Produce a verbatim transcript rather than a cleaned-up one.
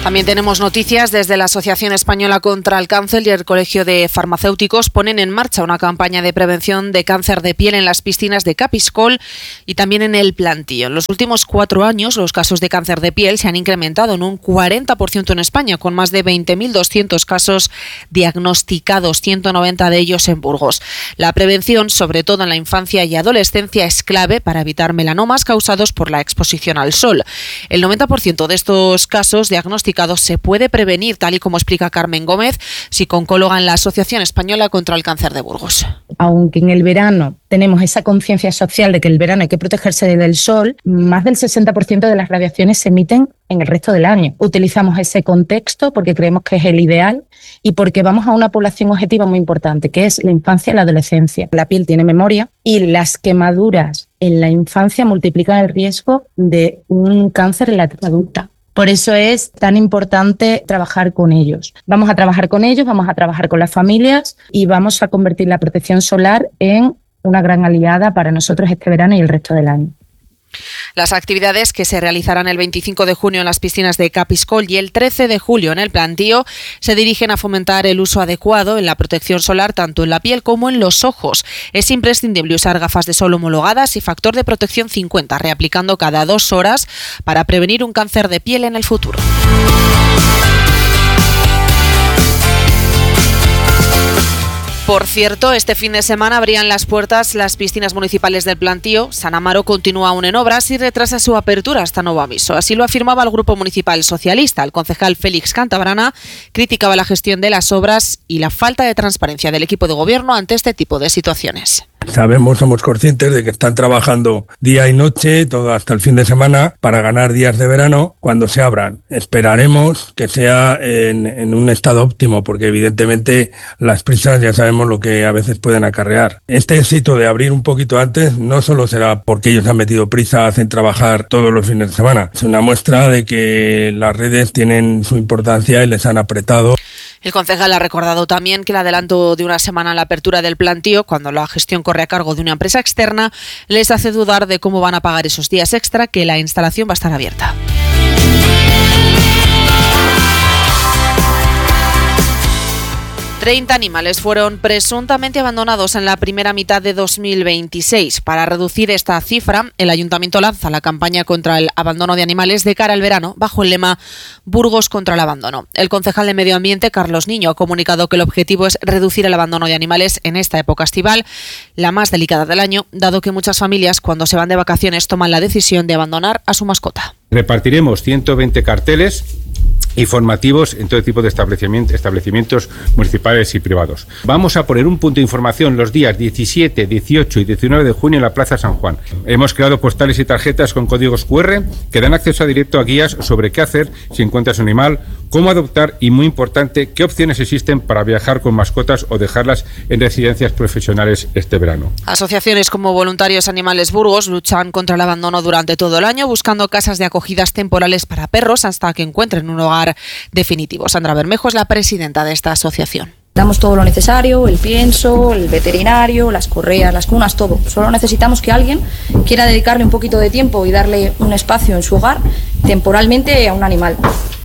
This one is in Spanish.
También tenemos noticias desde la Asociación Española contra el Cáncer y el Colegio de Farmacéuticos ponen en marcha una campaña de prevención de cáncer de piel en las piscinas de Capiscol y también en el Plantío. En los últimos cuatro años los casos de cáncer de piel se han incrementado en un cuarenta por ciento en España, con más de veinte mil doscientos casos diagnosticados, ciento noventa de ellos en Burgos. La prevención, sobre todo en la infancia y adolescencia, es clave para evitar melanomas causados por la exposición al sol. El noventa por ciento de estos casos diagnosticados se puede prevenir, tal y como explica Carmen Gómez, psicooncóloga en la Asociación Española contra el Cáncer de Burgos. Aunque en el verano tenemos esa conciencia social de que el verano hay que protegerse del sol, más del sesenta por ciento de las radiaciones se emiten en el resto del año. Utilizamos ese contexto porque creemos que es el ideal y porque vamos a una población objetiva muy importante, que es la infancia y la adolescencia. La piel tiene memoria y las quemaduras en la infancia multiplican el riesgo de un cáncer en la etapa adulta. Por eso es tan importante trabajar con ellos. Vamos a trabajar con ellos, vamos a trabajar con las familias y vamos a convertir la protección solar en una gran aliada para nosotros este verano y el resto del año. Las actividades que se realizarán el veinticinco de junio en las piscinas de Capiscol y el trece de julio en el Plantío se dirigen a fomentar el uso adecuado en la protección solar tanto en la piel como en los ojos. Es imprescindible usar gafas de sol homologadas y factor de protección cincuenta, reaplicando cada dos horas para prevenir un cáncer de piel en el futuro. Por cierto, este fin de semana abrían las puertas las piscinas municipales del Plantío. San Amaro continúa aún en obras y retrasa su apertura hasta nuevo aviso. Así lo afirmaba el Grupo Municipal Socialista. El concejal Félix Cantabrana criticaba la gestión de las obras y la falta de transparencia del equipo de gobierno ante este tipo de situaciones. Sabemos, somos conscientes de que están trabajando día y noche, todo hasta el fin de semana, para ganar días de verano cuando se abran. Esperaremos que sea en, en un estado óptimo, porque evidentemente las prisas ya sabemos lo que a veces pueden acarrear. Este éxito de abrir un poquito antes no solo será porque ellos han metido prisa, hacen trabajar todos los fines de semana. Es una muestra de que las redes tienen su importancia y les han apretado. El concejal ha recordado también que el adelanto de una semana en la apertura del Plantío, cuando la gestión corre a cargo de una empresa externa, les hace dudar de cómo van a pagar esos días extra, que la instalación va a estar abierta. treinta animales fueron presuntamente abandonados en la primera mitad de dos mil veintiséis. Para reducir esta cifra, el Ayuntamiento lanza la campaña contra el abandono de animales de cara al verano, bajo el lema Burgos contra el abandono. El concejal de Medio Ambiente, Carlos Niño, ha comunicado que el objetivo es reducir el abandono de animales en esta época estival, la más delicada del año, dado que muchas familias, cuando se van de vacaciones, toman la decisión de abandonar a su mascota. Repartiremos ciento veinte carteles informativos en todo tipo de establecimientos, establecimientos municipales y privados. Vamos a poner un punto de información los días diecisiete, dieciocho y diecinueve de junio en la Plaza San Juan. Hemos creado postales y tarjetas con códigos cu erre que dan acceso directo a guías sobre qué hacer si encuentras un animal, cómo adoptar y, muy importante, qué opciones existen para viajar con mascotas o dejarlas en residencias profesionales este verano. Asociaciones como Voluntarios Animales Burgos luchan contra el abandono durante todo el año, buscando casas de acogidas temporales para perros hasta que encuentren un hogar definitivo. Sandra Bermejo es la presidenta de esta asociación. Damos todo lo necesario, el pienso, el veterinario, las correas, las cunas, todo. Solo necesitamos que alguien quiera dedicarle un poquito de tiempo y darle un espacio en su hogar temporalmente a un animal.